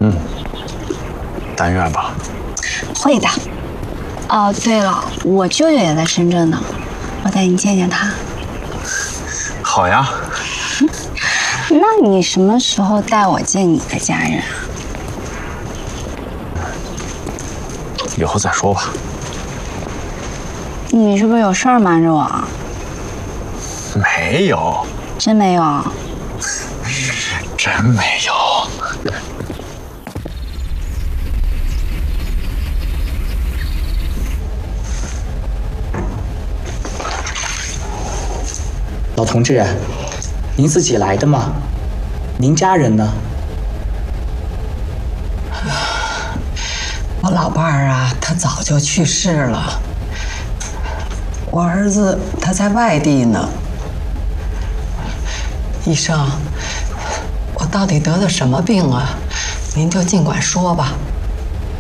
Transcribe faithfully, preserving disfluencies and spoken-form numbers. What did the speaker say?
嗯，但愿吧。 会的。哦，对了，我舅舅也在深圳呢，我带你见见他。 好呀。 那你什么时候带我见你的家人啊？ 以后再说吧。 你是不是有事儿瞒着我啊？ 没有。 真没有？ 真没有。 老同志，您自己来的吗？您家人呢？ 我老伴儿啊，他早就去世了。我儿子他在外地呢。医生，我到底得的什么病啊？您就尽管说吧。